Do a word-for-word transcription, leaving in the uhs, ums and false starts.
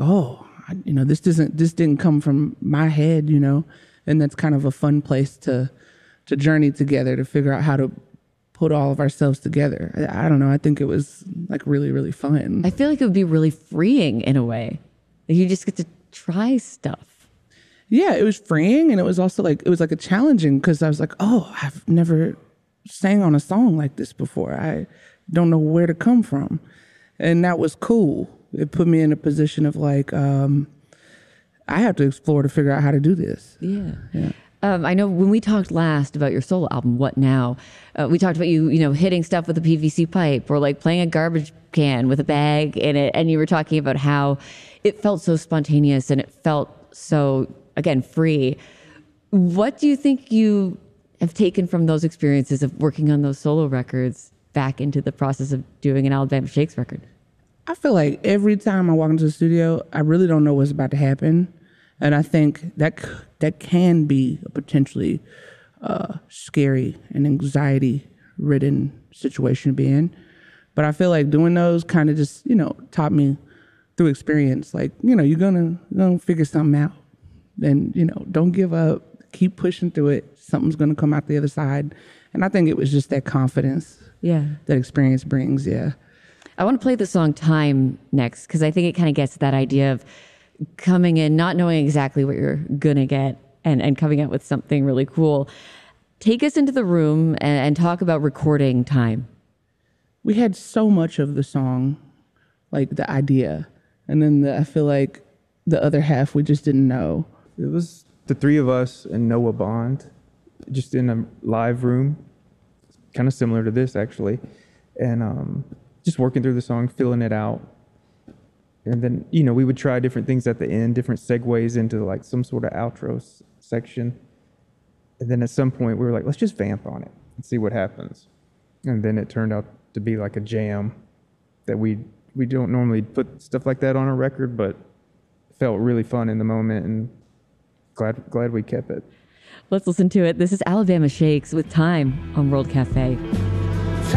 oh, I, you know, this doesn't, this didn't come from my head, you know, and that's kind of a fun place to, to journey together, to figure out how to put all of ourselves together. I, I don't know. I think it was like really, really fun. I feel like it would be really freeing in a way. Like you just get to try stuff. Yeah, it was freeing. And it was also like, it was like a challenging, because I was like, oh, I've never sang on a song like this before. I don't know where to come from. And that was cool. It put me in a position of like, um, I have to explore to figure out how to do this. Yeah. Yeah. Um, I know when we talked last about your solo album, What Now? Uh, we talked about you, you know, hitting stuff with a P V C pipe or like playing a garbage can with a bag in it. And you were talking about how it felt so spontaneous and it felt so, again, free. What do you think you have taken from those experiences of working on those solo records back into the process of doing an Alabama Shakes record? I feel like every time I walk into the studio, I really don't know what's about to happen. And I think that that can be a potentially uh, scary and anxiety-ridden situation to be in. But I feel like doing those kind of just, you know, taught me through experience. Like, you know, you're gonna, you're gonna figure something out. And, you know, don't give up. Keep pushing through it. Something's gonna come out the other side. And I think it was just that confidence yeah. that experience brings, yeah. I want to play the song Time next, because I think it kind of gets to that idea of coming in, not knowing exactly what you're going to get and, and coming out with something really cool. Take us into the room and, and talk about recording Time. We had so much of the song, like the idea. And then the, I feel like the other half we just didn't know. It was the three of us and Noah Bond, just in a live room, kind of similar to this actually. And um, just working through the song, filling it out. And then, you know, we would try different things at the end, different segues into like some sort of outro s- section. And then at some point we were like, let's just vamp on it and see what happens. And then it turned out to be like a jam that we we don't normally put stuff like that on a record, but it felt really fun in the moment and glad glad we kept it. Let's listen to it. This is Alabama Shakes with Time on World Cafe.